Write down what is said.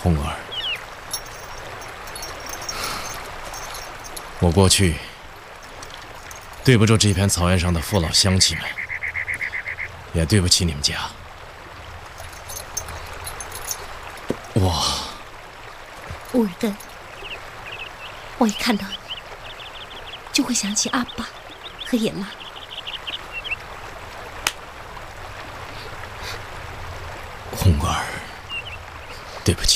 红儿，我过去对不住这片草原上的父老乡亲们，也对不起你们家。 乌尔根，我一看到你，就会想起阿爸和野妈。 红儿，对不起。